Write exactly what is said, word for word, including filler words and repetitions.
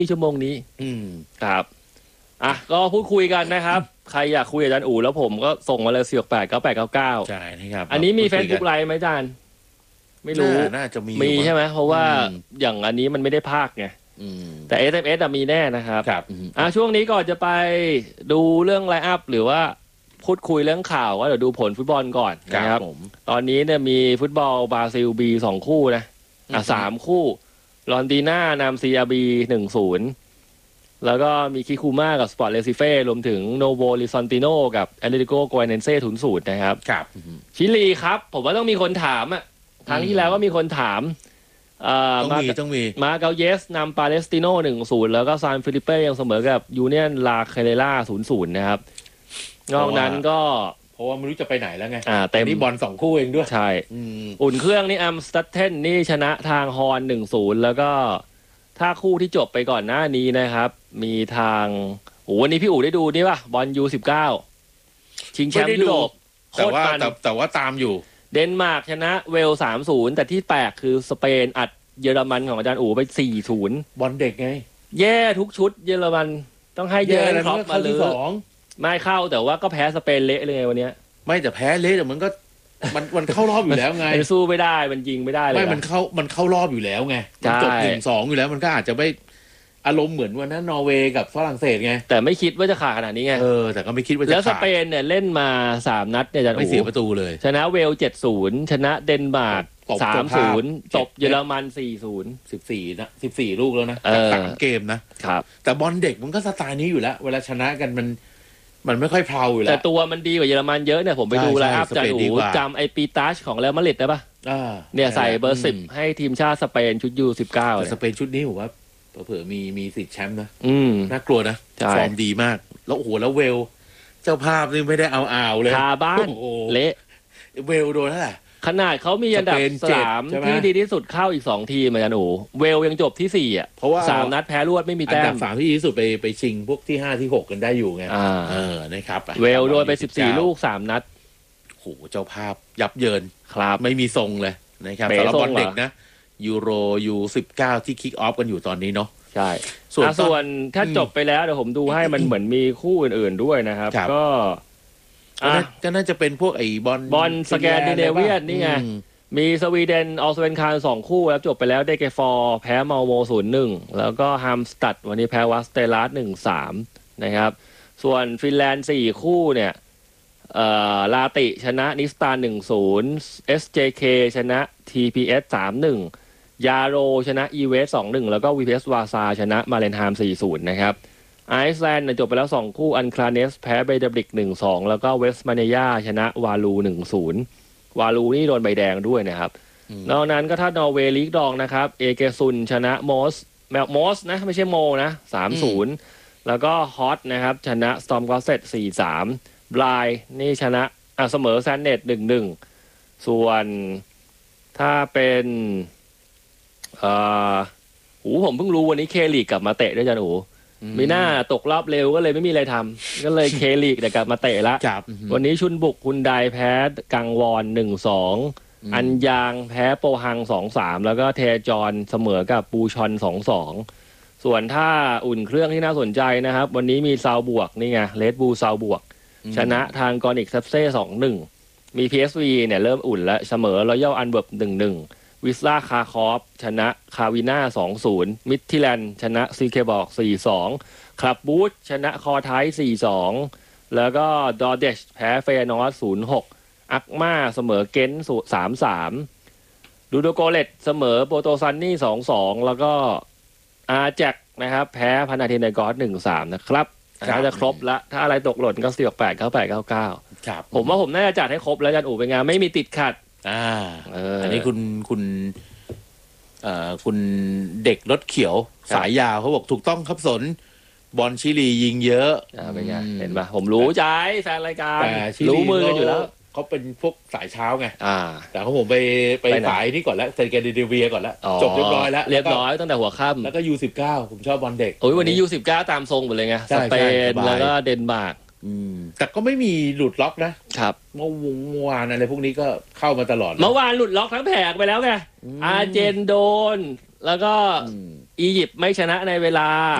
ที่ชั่วโมงนี้อืมครับอ่ะก็พูดคุยกันนะครับใครอยากคุยกับอาจารย์อู๋แล้วผมก็ส่งมาเลยสี่หกแปดเก้าแปดเก้าเก้าใช่นะครับอันนี้มี Facebook ไลฟ์ไหมอาจารย์ไม่รู้น่าจะมีมีใช่ไหมเพราะว่าอย่างอันนี้มันไม่ได้ภาคไงแต่ เอส เอ็ม เอส มีแน่นะครับครับอ่ะช่วงนี้ก่อนจะไปดูเรื่องไลน์อัพหรือว่าพูดคุยเรื่องข่าวว่าเดี๋ยวดูผลฟุตบอลก่อนนะครับตอนนี้เนี่ยมีฟุตบอลบราซิลบีสองคู่นะอ่ะสามคู่ลอนตีน่านำซีอาบีหนึ่งศูนย์แล้วก็มีคิคูม่ากับสปอร์ตเรซิเฟ่รวมถึงโนโวลิซอนติโนกับแอตเลติโกโกเอเนเซ่ศูนย์ศูนย์นะครับครับชิลีครับผมว่าต้องมีคนถามอ่ะครั้งที่แล้วก็มีคนถามต้องมีต้องมีมาเกาเยสนำปาเลสติโนหนึ่งศูนย์แล้วก็ซานฟิลิเป้ยังเสมอกับยูเนียนลาเคเลล่าศูนย์ศูนย์นะครับนอกนั้นก็เพราะว่าไม่รู้จะไปไหนแล้วไงอ่าเต็มนี่บอลสองคู่เองด้วยใช่อุ่นเครื่องนี่อัมสตัดเทนนี่ชนะทางฮอนหนึ่งศูนย์แล้วก็ถ้าคู่ที่จบไปก่อนหน้านี้นะครับมีทางโอ้วันนี้พี่อู๋ได้ดูนี่ป่ะบอลยูสิบเก้าชิงแชมป์ยุโรปแต่ว่าแต่แต่ว่าตามอยู่เดนมาร์กชนะเวลสามศูนย์แต่ที่แปลกคือสเปนอัดเยอรมันของอาจารย์อู๋ไปสี่ศูนย์บอลเด็กไงแย่ทุกชุดเยอรมันต้องให้เยอรมันครอปมาเลยไม่เข้าแต่ว่าก็แพ้สเปนเละเลยวันนี้ไม่แต่แพ้เละแต่มันก็มันมันเข้ารอบอยู่แล้วไงมันสู้ไม่ได้มันยิงไม่ได้เลยไม่มันเข้ามันเข้ารอบอยู่แล้วไงมันจบหนึ่งสองอยู่แล้วมันก็อาจจะไม่อารมณ์เหมือนวันนั้นนอร์เวย์กับฝรั่งเศสไงแต่ไม่คิดว่าจะขาดขนาดนี้ไงเออแต่ก็ไม่คิดว่าจะขาดแล้วสเปนเนี่ยเล่นมาสามนัดเนี่ยจะไม่เสียประตูเลยชนะเวลเจ็ดศูนย์ชนะเดนมาร์กสามศูนย์ตบเยอรมันสี่ศูนย์สิบสี่นะสิบสี่ลูกแล้วนะจากสามเกมนะครับแต่บอลเด็กมันก็สไตล์นี้อยู่แล้วเวลาชนะกันมันมันไม่ค่อยเพลาอยู่แล้วแต่ตัวมันดีกว่าเยอรมันเยอะเนี่ยผมไปดูแล้วอาจารย์อู๋จำไอปีตัชของเรอัลมาดริดได้ปะเนี่ยใส่เบอร์สิบให้ทีมชาติสเปนชุดยูสิบเก้าสเปนชุดนี้ผมว่าเผื่อมีมีสิทธิ์แชมป์นะน่ากลัวนะฟอร์มดีมากแล้วโอ้โหแล้วเวลเจ้าภาพนี่ไม่ได้เอาอ่าวเลยคาบ้านเละเวลโดนเท่าไหร่ขนาดเขามีอันดับสามที่ดีที่สุดเข้าอีกสองทีมเหมือนกันโอ้เวลยังจบที่สี่อ่ะเพราะว่าสามนัดแพ้รวดไม่มีแต้มอันดับสามที่ดีที่สุดไปไปชิงพวกที่ห้าที่หกกันได้อยู่ไงเออนะครับเวลโดนไปสิบสี่ลูกสามนัดโหเจ้าภาพยับเยินครับไม่มีทรงเลยนะครับสำหรับบอลเด็กนะยูโรยูสิบเก้าที่คิกออฟกันอยู่ตอนนี้เนาะใช่ส่วนส่วนถ้าจบไปแล้วเดี๋ยวผมดูให้มันเหมือนมีคู่อื่นๆด้วยนะครับก็ก็น่าจะเป็นพวกไอ้บอลบอลสแกนดิเนเวียนนี่ไงมีสวีเดนออสเวนคารสองคู่แล้วจบไปแล้วเดเกฟอร์แพ้มาโมศูนย์หนึ่งแล้วก็ฮัมสตัดวันนี้แพ้วัสเตลัสหนึ่งสามนะครับส่วนฟินแลนด์สี่คู่เนี่ยลาติชนะนิสตาหนึ่งศูนย์ เอส เจ เค ชนะ ที พี เอส สามหนึ่งยาโรชนะอีเวสสองหนึ่งแล้วก็ วี พี เอส วาซาชนะมาเลนไฮม์สี่ศูนย์นะครับไอซ์แลนด์จบไปแล้วสองคู่อันคลาเนสแพ้เบเดบริก หนึ่งสอง แล้วก็เวสต์มาเนียชนะวาลู หนึ่งศูนย์ วาลูนี่โดนใบแดงด้วยนะครับนอกนั้นก็ถ้านอร์เวย์ลีกดองนะครับเอเกซุนชนะมอสแมวมอสนะไม่ใช่โมนะ สามศูนย์ แล้วก็ฮอตนะครับชนะสตอร์มกอสเซต สี่สาม บลายนี่ชนะอ่ะเสมอแซนเนต หนึ่งหนึ่ง ส่วนถ้าเป็นอ่าโอ้ผมเพิ่งรู้วันนี้เคลีกกลับมาเตะด้วยจันโอ้มีหน้าตกรอบเร็วก็เลยไม่มีอะไรทำก็เลยเคลีกแต่กลับมาเตะละวันนี้ชุนบุกคุณไดแพ้กังวอน หนึ่งสอง อันยางแพ้โปฮัง สองสาม แล้วก็เทจอนเสมอกับปูชอน สองสอง ส่วนถ้าอุ่นเครื่องที่น่าสนใจนะครับวันนี้มีซาวบวกนี่ไงเลดบูซาวบวกชนะทางกอนิกเซฟเซ่ สองหนึ่ง มี พี เอส วี เนี่ยเริ่มอุ่นแล้วเสมอรอยัลอันเวิร์บ หนึ่งหนึ่งวิสลาคาคอฟชนะคาวิน่า สองศูนย์ มิดทิแลนด์ชนะซีเคบอก สี่สอง คลับบูธชนะคอไท สี่สอง แล้วก็ดอเดชแพ้เฟยนอร์ ศูนย์หก อักมาเสมอเกนต์ สามสาม ดูโดโกเลตเสมอโปโตซันนี่ สองสอง แล้วก็อาแจ็คนะครับแพ้พานาธินากอส หนึ่งสาม นะครับน่าจะครบละถ้าอะไรตกหล่นก็สี่ แปด เก้า แปด เก้า เก้าครับผมว่าผมน่าจะจัดให้ครบแล้วจันอู๋เป็นไงไม่มีติดขัดอ่าเอออันนี้คุณคุณเอ่อคุณเด็กรถเขียวสายยาวเขาบอกถูกต้องครับสนบอลชิลียิงเยอะอ่าเป็นไงเห็นป่ะผมรู้ใจแฟนรายการรู้มือกันอยู่แล้วเขาเป็นพวกสายเช้าไงอ่าแต่เขาผมไปไปสายนี่ก่อนแล้วเซนเกเดเวียก่อนแล้วจบเรียบร้อยแล้วเรียบร้อยตั้งแต่หัวค่ำแล้วก็ยูสิบเก้าผมชอบบอลเด็กโอ้ยวันนี้ยูสิบเก้าตามทรงหมดเลยไงสเปนแล้วก็เดนมาร์กแต่ก็ไม่มีหลุดล็อกนะครับเมื่อวานอะไรพวกนี้ก็เข้ามาตลอดเมื่อวานหลุดล็อกทั้งแผงไปแล้วไงอาร์เจนโดนแล้วก็อียิปต์ไม่ชนะในเวลา